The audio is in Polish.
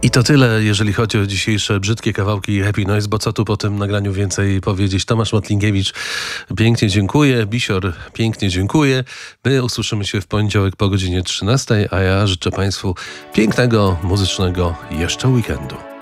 I to tyle, jeżeli chodzi o dzisiejsze brzydkie kawałki Happy Noise, bo co tu po tym nagraniu więcej powiedzieć? Tomasz Matlinkiewicz, pięknie dziękuję. Bisior, pięknie dziękuję. My usłyszymy się w poniedziałek po godzinie 13, a ja życzę Państwu pięknego, muzycznego jeszcze weekendu.